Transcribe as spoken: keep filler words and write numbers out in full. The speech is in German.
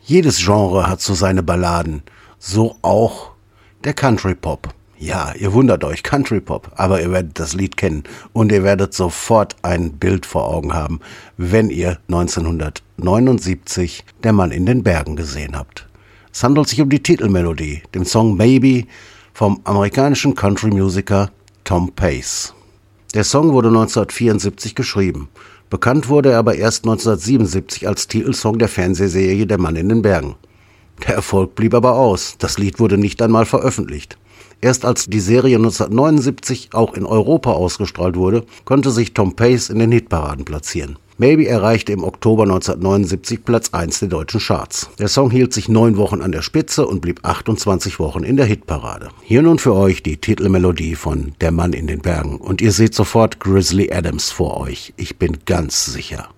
Jedes Genre hat so seine Balladen, so auch der Country Pop. Ja, ihr wundert euch, Country Pop, aber ihr werdet das Lied kennen und ihr werdet sofort ein Bild vor Augen haben, wenn ihr neunzehnhundertneunundsiebzig Der Mann in den Bergen gesehen habt. Es handelt sich um die Titelmelodie, den Song Maybe vom amerikanischen Country-Musiker Tom Pace. Der Song wurde neunzehnhundertvierundsiebzig geschrieben. Bekannt wurde er aber erst neunzehnhundertsiebenundsiebzig als Titelsong der Fernsehserie Der Mann in den Bergen. Der Erfolg blieb aber aus. Das Lied wurde nicht einmal veröffentlicht. Erst als die Serie neunzehnhundertneunundsiebzig auch in Europa ausgestrahlt wurde, konnte sich Tom Pace in den Hitparaden platzieren. Maybe erreichte im Oktober neunzehnhundertneunundsiebzig Platz eins der deutschen Charts. Der Song hielt sich neun Wochen an der Spitze und blieb achtundzwanzig Wochen in der Hitparade. Hier nun für euch die Titelmelodie von Der Mann in den Bergen. Und ihr seht sofort Grizzly Adams vor euch. Ich bin ganz sicher.